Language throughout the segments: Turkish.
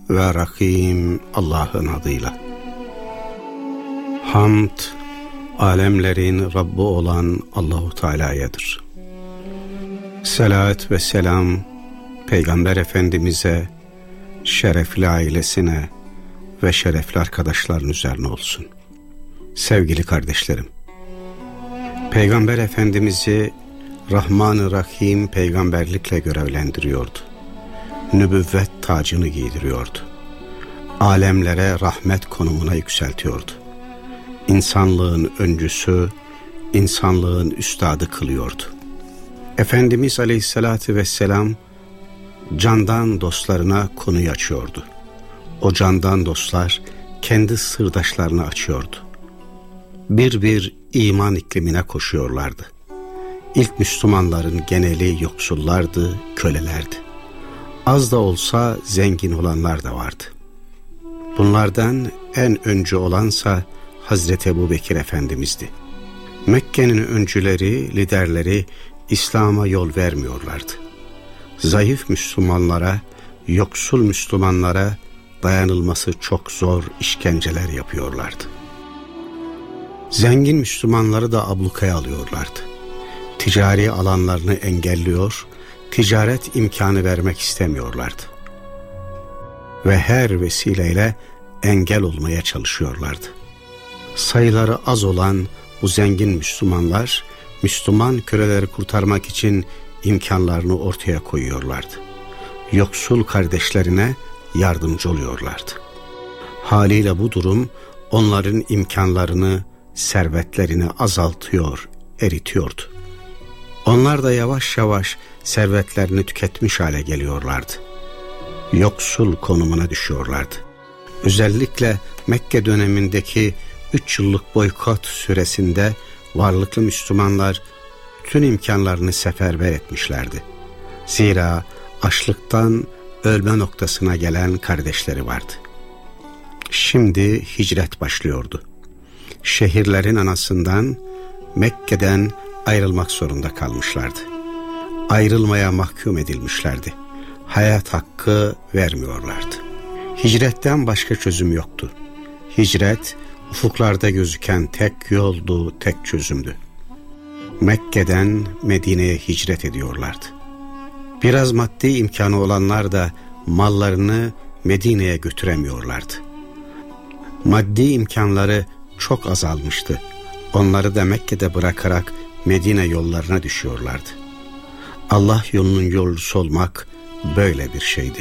ve Rahim Allah'ın adıyla. Hamd, alemlerin Rabbi olan Allahu Teala'yadır. Salat ve selam Peygamber Efendimiz'e, şerefli ailesine ve şerefli arkadaşların üzerine olsun. Sevgili kardeşlerim, Peygamber Efendimiz'i Rahman-ı Rahim peygamberlikle görevlendiriyordu. Nübüvvet tacını giydiriyordu. Alemlere rahmet konumuna yükseltiyordu. İnsanlığın öncüsü, insanlığın üstadı kılıyordu. Efendimiz Aleyhisselatü Vesselam candan dostlarına konuyu açıyordu. O candan dostlar kendi sırdaşlarını açıyordu. Bir iman iklimine koşuyorlardı. İlk Müslümanların geneli yoksullardı, kölelerdi. Az da olsa zengin olanlar da vardı. Bunlardan en öncü olansa Hazreti Ebubekir Efendimiz'di. Mekke'nin öncüleri, liderleri İslam'a yol vermiyorlardı. Zayıf Müslümanlara, yoksul Müslümanlara dayanılması çok zor işkenceler yapıyorlardı. Zengin Müslümanları da ablukaya alıyorlardı. Ticari alanlarını engelliyor, ticaret imkanı vermek istemiyorlardı. Ve her vesileyle engel olmaya çalışıyorlardı. Sayıları az olan bu zengin Müslümanlar, Müslüman köleleri kurtarmak için imkanlarını ortaya koyuyorlardı. Yoksul kardeşlerine yardımcı oluyorlardı. Haliyle bu durum onların imkanlarını, servetlerini azaltıyor, eritiyordu. Onlar da yavaş yavaş servetlerini tüketmiş hale geliyorlardı. Yoksul konumuna düşüyorlardı. Özellikle Mekke dönemindeki 3 yıllık boykot süresinde varlıklı Müslümanlar bütün imkanlarını seferber etmişlerdi. Zira açlıktan ölme noktasına gelen kardeşleri vardı. Şimdi hicret başlıyordu. Şehirlerin anasından, Mekke'den ayrılmak zorunda kalmışlardı. Ayrılmaya mahkum edilmişlerdi. Hayat hakkı vermiyorlardı. Hicretten başka çözüm yoktu. Hicret, ufuklarda gözüken tek yoldu, tek çözümdü. Mekke'den Medine'ye hicret ediyorlardı. Biraz maddi imkanı olanlar da mallarını Medine'ye götüremiyorlardı. Maddi imkanları çok azalmıştı. Onları da Mekke'de bırakarak Medine yollarına düşüyorlardı. Allah yolunun yolcusu olmak böyle bir şeydi.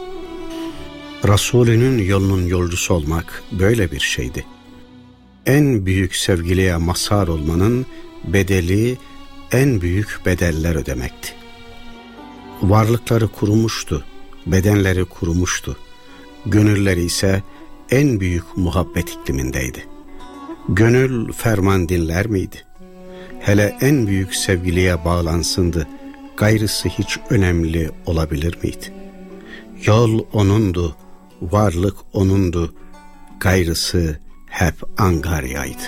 Resulünün yolunun yolcusu olmak böyle bir şeydi. En büyük sevgiliye mazhar olmanın bedeli en büyük bedeller ödemekti. Varlıkları kurumuştu, bedenleri kurumuştu. Gönülleri ise en büyük muhabbet iklimindeydi. Gönül ferman dinler miydi? Hele en büyük sevgiliye bağlansındı, gayrısı hiç önemli olabilir miydi? Yol O'nundu, varlık O'nundu, gayrısı hep angaryaydı.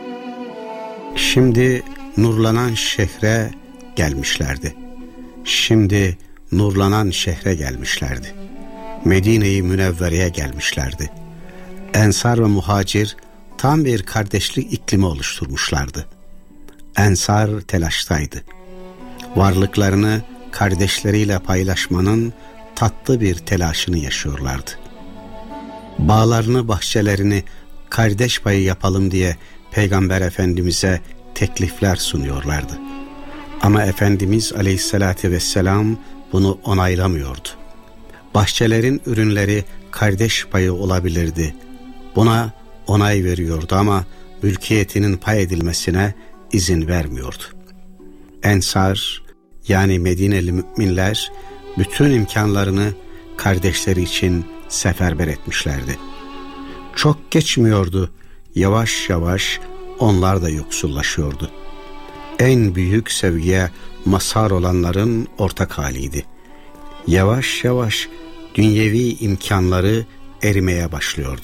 Şimdi nurlanan şehre gelmişlerdi. Şimdi nurlanan şehre gelmişlerdi. Medine-i Münevvere'ye gelmişlerdi. Ensar ve muhacir tam bir kardeşlik iklimi oluşturmuşlardı. Ensar telaştaydı. Varlıklarını kardeşleriyle paylaşmanın tatlı bir telaşını yaşıyorlardı. Bağlarını, bahçelerini kardeş payı yapalım diye Peygamber Efendimiz'e teklifler sunuyorlardı. Ama Efendimiz Aleyhisselatü Vesselam bunu onaylamıyordu. Bahçelerin ürünleri kardeş payı olabilirdi. Buna onay veriyordu ama mülkiyetinin pay edilmesine izin vermiyordu. Ensar, yani Medineli müminler bütün imkanlarını kardeşleri için seferber etmişlerdi. Çok geçmiyordu, yavaş yavaş onlar da yoksullaşıyordu. En büyük sevgiye mazhar olanların ortak haliydi. Yavaş yavaş dünyevi imkanları erimeye başlıyordu.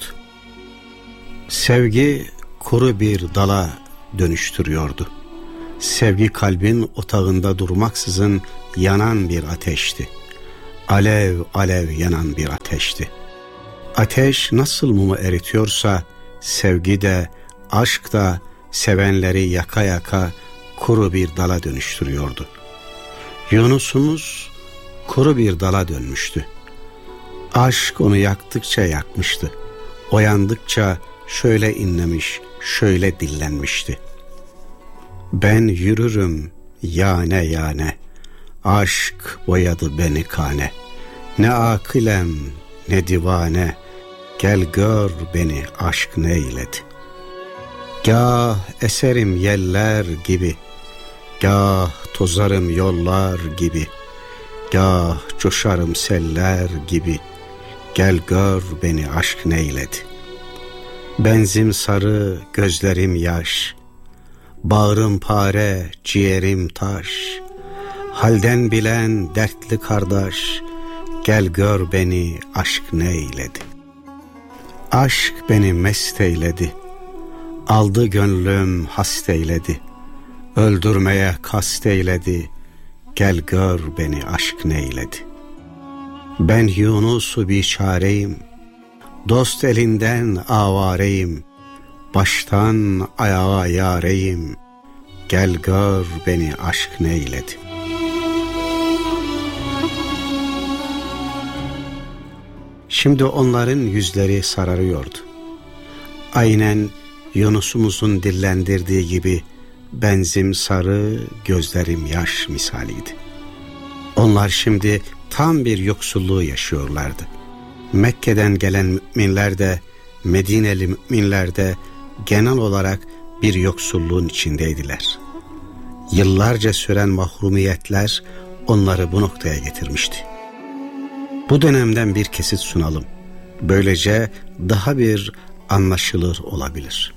Sevgi kuru bir dala dönüştürüyordu. Sevgi kalbin otağında durmaksızın yanan bir ateşti. Alev alev yanan bir ateşti. Ateş nasıl mumu eritiyorsa sevgi de, aşk da sevenleri yaka yaka kuru bir dala dönüştürüyordu. Yunus'umuz kuru bir dala dönmüştü. Aşk onu yaktıkça yakmıştı. O yandıkça şöyle inlemiş, şöyle dillenmişti. Ben yürürüm yane yane, aşk boyadı beni kane. Ne akilem ne divane, gel gör beni aşk neyledi. Gah eserim yeller gibi, gah tozarım yollar gibi, gah coşarım seller gibi, gel gör beni aşk neyledi. Benzim sarı, gözlerim yaş, bağrım pare, ciğerim taş. Halden bilen dertli kardeş, gel gör beni aşk neyledi. Aşk beni mest eyledi, aldı gönlüm hast eyledi. Öldürmeye kast eyledi, gel gör beni aşk neyledi. Ben Yunus-u biçareyim, dost elinden avareyim. Baştan ayağa yareyim, gel gör beni aşk neyledi. Şimdi onların yüzleri sararıyordu. Aynen Yunus'umuzun dillendirdiği gibi benzim sarı, gözlerim yaş misaliydi. Onlar şimdi tam bir yoksulluğu yaşıyorlardı. Mekke'den gelen müminler de, Medineli müminler de genel olarak bir yoksulluğun içindeydiler. Yıllarca süren mahrumiyetler onları bu noktaya getirmişti. Bu dönemden bir kesit sunalım. Böylece daha bir anlaşılır olabilir.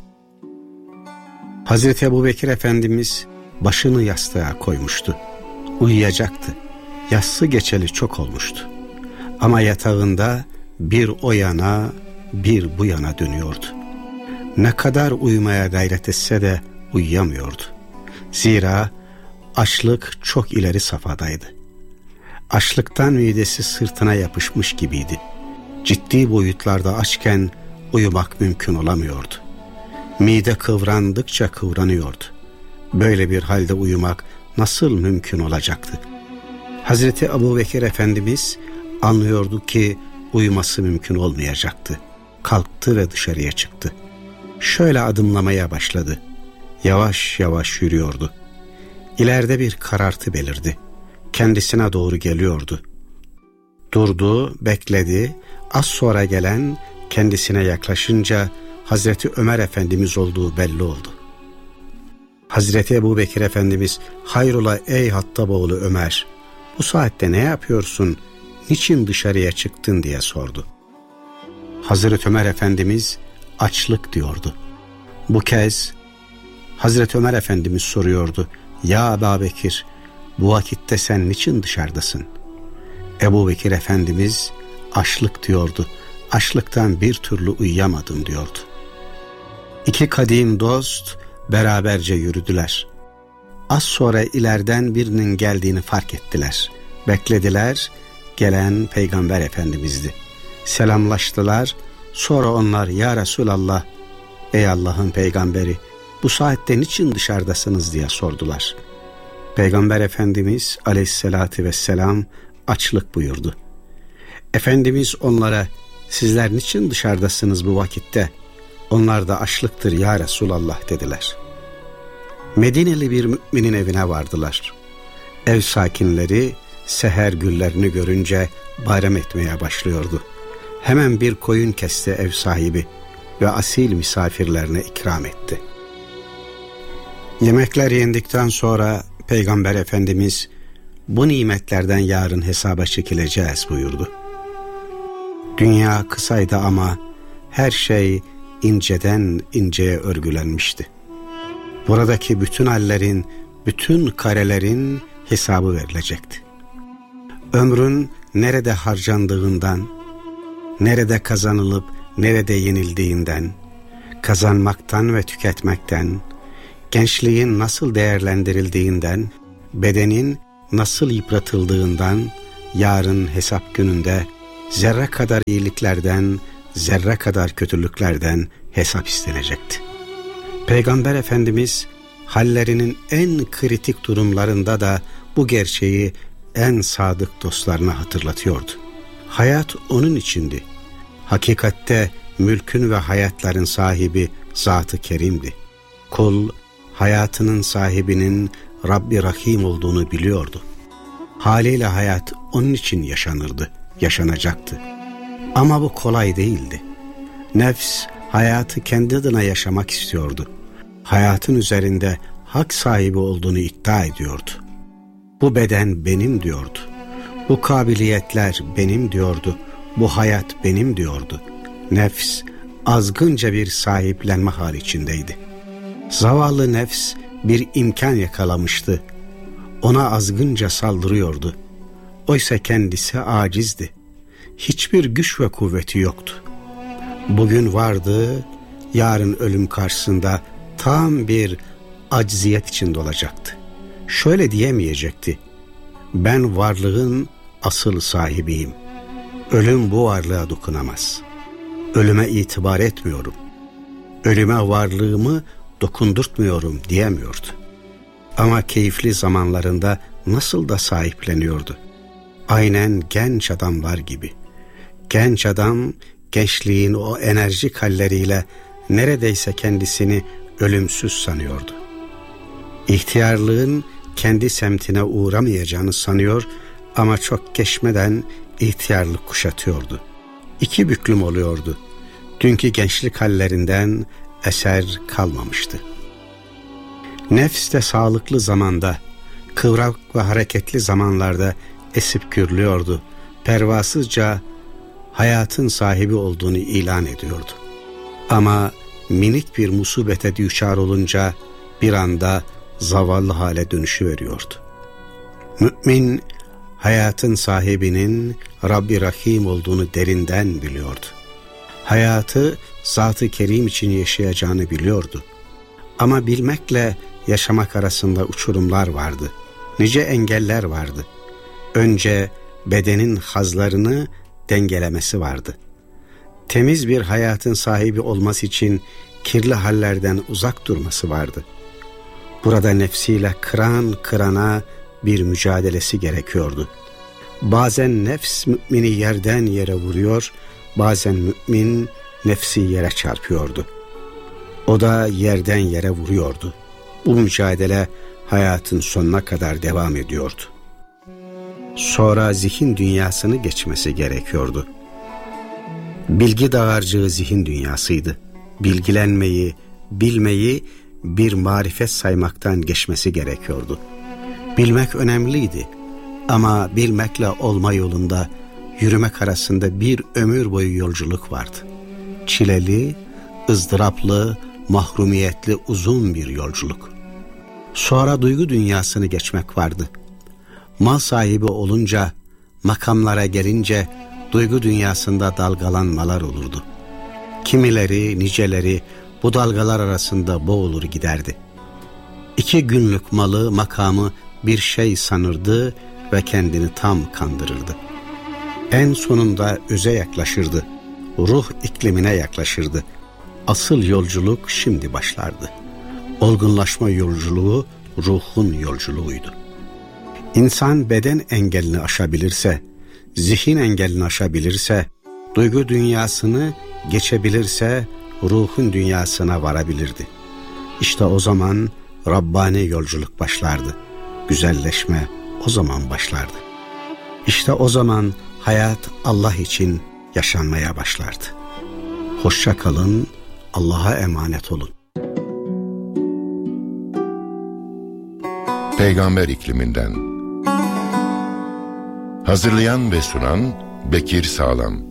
Hazreti Ebubekir Efendimiz başını yastığa koymuştu. Uyuyacaktı. Yassı geçeli çok olmuştu. Ama yatağında bir o yana bir bu yana dönüyordu. Ne kadar uyumaya gayret etse de uyuyamıyordu. Zira açlık çok ileri safhadaydı. Açlıktan midesi sırtına yapışmış gibiydi. Ciddi boyutlarda açken uyumak mümkün olamıyordu. Mide kıvrandıkça kıvranıyordu. Böyle bir halde uyumak nasıl mümkün olacaktı? Hazreti Ebubekir Efendimiz anlıyordu ki uyuması mümkün olmayacaktı. Kalktı ve dışarıya çıktı. Şöyle adımlamaya başladı. Yavaş yavaş yürüyordu. İleride bir karartı belirdi. Kendisine doğru geliyordu. Durdu, bekledi. Az sonra gelen kendisine yaklaşınca Hazreti Ömer Efendimiz olduğu belli oldu. Hazreti Ebubekir Efendimiz, hayrola ey Hattaboğlu Ömer, bu saatte ne yapıyorsun, niçin dışarıya çıktın diye sordu. Hazreti Ömer Efendimiz açlık diyordu. Bu kez Hazreti Ömer Efendimiz soruyordu, ya Ebubekir, bu vakitte sen niçin dışarıdasın? Ebubekir Efendimiz açlık diyordu. Açlıktan bir türlü uyuyamadım diyordu. İki kadim dost beraberce yürüdüler. Az sonra ileriden birinin geldiğini fark ettiler. Beklediler, gelen Peygamber Efendimiz'di. Selamlaştılar, sonra onlar ya Resulallah, ey Allah'ın peygamberi, bu saatte niçin dışarıdasınız diye sordular. Peygamber Efendimiz aleyhissalatü vesselam açlık buyurdu. Efendimiz onlara, sizler niçin dışarıdasınız bu vakitte? Onlar da açlıktır ya Resulallah dediler. Medineli bir müminin evine vardılar. Ev sakinleri seher güllerini görünce bayram etmeye başlıyordu. Hemen bir koyun kesti ev sahibi ve asil misafirlerine ikram etti. Yemekler yendikten sonra Peygamber Efendimiz, bu nimetlerden yarın hesaba çekileceğiz buyurdu. Dünya kısaydı ama her şey inceden inceye örgülenmişti. Buradaki bütün hallerin, bütün karelerin hesabı verilecekti. Ömrün nerede harcandığından, nerede kazanılıp nerede yenildiğinden, kazanmaktan ve tüketmekten, gençliğin nasıl değerlendirildiğinden, bedenin nasıl yıpratıldığından, yarın hesap gününde zerre kadar iyiliklerden zerre kadar kötülüklerden hesap istenecekti. Peygamber Efendimiz hallerinin en kritik durumlarında da bu gerçeği en sadık dostlarına hatırlatıyordu. Hayat onun içindi. Hakikatte mülkün ve hayatların sahibi Zat-ı Kerim'di. Kul hayatının sahibinin Rabbi Rahim olduğunu biliyordu. Haliyle hayat onun için yaşanırdı, yaşanacaktı. Ama bu kolay değildi. Nefs hayatı kendi adına yaşamak istiyordu. Hayatın üzerinde hak sahibi olduğunu iddia ediyordu. Bu beden benim diyordu. Bu kabiliyetler benim diyordu. Bu hayat benim diyordu. Nefs azgınca bir sahiplenme hali içindeydi. Zavallı nefs bir imkan yakalamıştı. Ona azgınca saldırıyordu. Oysa kendisi acizdi. Hiçbir güç ve kuvveti yoktu. Bugün vardı, yarın ölüm karşısında tam bir acziyet içinde olacaktı. Şöyle diyemeyecekti: ben varlığın asıl sahibiyim. Ölüm bu varlığa dokunamaz. Ölüme itibar etmiyorum. Ölüme varlığımı dokundurtmuyorum diyemiyordu. Ama keyifli zamanlarında nasıl da sahipleniyordu. Aynen genç adamlar gibi. Genç adam gençliğin o enerjik halleriyle neredeyse kendisini ölümsüz sanıyordu. İhtiyarlığın kendi semtine uğramayacağını sanıyor ama çok geçmeden ihtiyarlık kuşatıyordu. İki büklüm oluyordu. Dünkü gençlik hallerinden eser kalmamıştı. Nefs de sağlıklı zamanda, kıvrak ve hareketli zamanlarda esip gürlüyordu. Pervasızca hayatın sahibi olduğunu ilan ediyordu. Ama minik bir musibete düçar olunca bir anda zavallı hale dönüşüveriyordu. Mümin hayatın sahibinin Rabbi Rahim olduğunu derinden biliyordu. Hayatı Zat-ı Kerim için yaşayacağını biliyordu. Ama bilmekle yaşamak arasında uçurumlar vardı. Nice engeller vardı. Önce bedenin hazlarını dengelemesi vardı. Temiz bir hayatın sahibi olması için kirli hallerden uzak durması vardı. Burada nefsiyle kıran kırana bir mücadelesi gerekiyordu. Bazen nefs mümini yerden yere vuruyor, bazen mümin nefsi yere çarpıyordu. O da yerden yere vuruyordu. Bu mücadele hayatın sonuna kadar devam ediyordu. Sonra zihin dünyasını geçmesi gerekiyordu. Bilgi dağarcığı zihin dünyasıydı. Bilgilenmeyi, bilmeyi bir marifet saymaktan geçmesi gerekiyordu. Bilmek önemliydi ama bilmekle olma yolunda yürümek arasında bir ömür boyu yolculuk vardı. Çileli, ızdıraplı, mahrumiyetli uzun bir yolculuk. Sonra duygu dünyasını geçmek vardı. Mal sahibi olunca, makamlara gelince duygu dünyasında dalgalanmalar olurdu. Kimileri, niceleri bu dalgalar arasında boğulur giderdi. 2 günlük malı, makamı bir şey sanırdı ve kendini tam kandırırdı. En sonunda öze yaklaşırdı. Ruh iklimine yaklaşırdı. Asıl yolculuk şimdi başlardı. Olgunlaşma yolculuğu ruhun yolculuğuydu. İnsan beden engelini aşabilirse, zihin engelini aşabilirse, duygu dünyasını geçebilirse ruhun dünyasına varabilirdi. İşte o zaman Rabbani yolculuk başlardı. Güzelleşme o zaman başlardı. İşte o zaman hayat Allah için yaşanmaya başlardı. Hoşça kalın, Allah'a emanet olun. Peygamber ikliminden. Hazırlayan ve sunan Bekir Sağlam.